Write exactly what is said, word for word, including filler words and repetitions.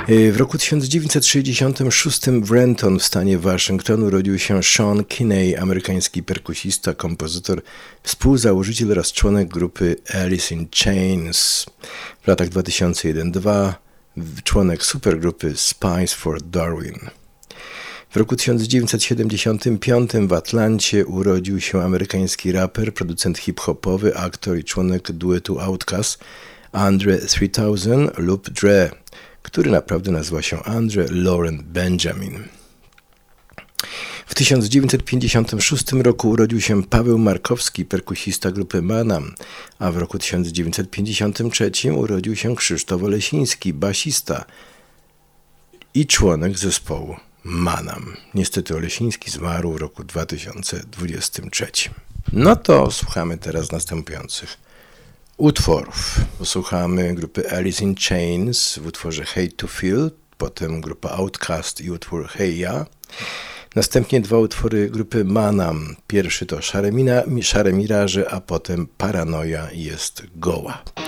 W roku tysiąc dziewięćset sześćdziesiątym szóstym w Renton w stanie Waszyngton urodził się Sean Kinney, amerykański perkusista, kompozytor, współzałożyciel oraz członek grupy Alice in Chains. W latach dwa tysiące jeden do dwa członek supergrupy Spice for Darwin. W roku tysiąc dziewięćset siedemdziesiątym piątym w Atlancie urodził się amerykański raper, producent hip-hopowy, aktor i członek duetu Outkast Andre trzy tysiące lub Dre, który naprawdę nazywa się Andre Lauren Benjamin. W tysiąc dziewięćset pięćdziesiątym szóstym roku urodził się Paweł Markowski, perkusista grupy Manam, a w roku tysiąc dziewięćset pięćdziesiątym trzecim urodził się Krzysztof Olesiński, basista i członek zespołu Manam. Niestety Olesiński zmarł w roku dwa tysiące dwudziestym trzecim. No to słuchamy teraz następujących utworów. Posłuchamy grupy Alice in Chains w utworze Hate to Feel, potem grupa Outkast i utwór Hey Ya. Następnie dwa utwory grupy Manam. Pierwszy to Szare, Mina, Szare Miraże, a potem Paranoja jest goła.